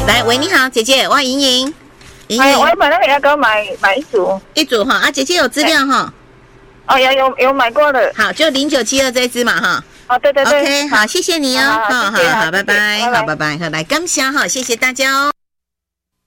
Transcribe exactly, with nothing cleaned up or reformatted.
来，喂，你好，姐姐，我莹莹，莹哎， 莹， 我本来要给我买买一组。 一组哈啊，姐姐有资料哈， 哦，有有有买过的。 好，就零九七二这支嘛哈。 哦，对对对。 OK，好，谢谢你哦， 好好好谢谢好好，拜拜， 好谢谢拜拜好，拜拜，好，来感谢哈，谢谢大家哦。